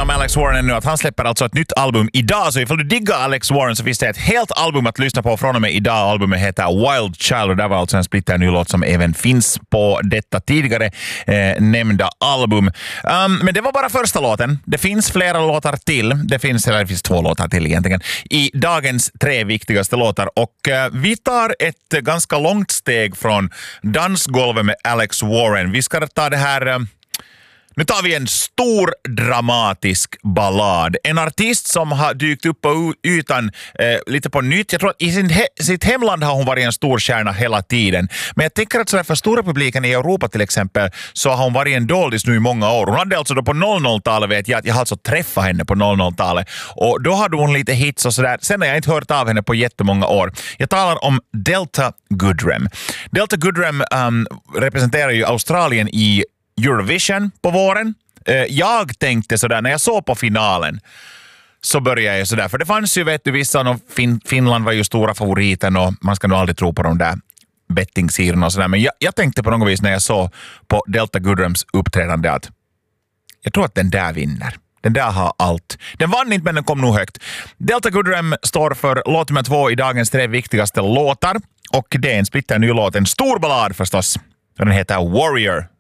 om Alex Warren nu att han släpper alltså ett nytt album idag. Så ifall du diggar Alex Warren så finns det ett helt album att lyssna på från och med idag. Albumet heter Wild Child och det var alltså en splitter ny låt som även finns på detta tidigare nämnda album. Men det var bara första låten. Det finns flera låtar till. Det finns 2 låtar till egentligen i dagens 3 viktigaste låtar. Och vi tar ett ganska långt steg från dansgolvet med Alex Warren. Vi ska ta det här... Nu tar vi en stor dramatisk ballad. En artist som har dykt upp på ytan lite på nytt. Jag tror att i sitt hemland har hon varit en stor stjärna hela tiden. Men jag tänker att så för stora publiken i Europa till exempel så har hon varit en doldis nu i många år. Hon hade alltså då på 00-talet vet jag att jag har alltså träffat henne på 00-talet. Och då hade hon lite hits och sådär. Sen har jag inte hört av henne på jättemånga år. Jag talar om Delta Goodrem. Delta Goodrem representerar ju Australien i Eurovision på våren. Jag tänkte sådär, när jag såg på finalen så började jag sådär, för det fanns ju vet du vissa, och Finland var ju stora favoriten och man ska nog aldrig tro på de där bettingsidorna och sådär, men jag tänkte på något vis när jag såg på Delta Goodrems uppträdande att jag tror att den där vinner. Den där har allt. Den vann inte men den kom nog högt. Delta Goodrem står för låt nummer 2 i dagens 3 viktigaste låtar och det är en splitter ny låt, en stor ballad förstås. Den heter Warrior.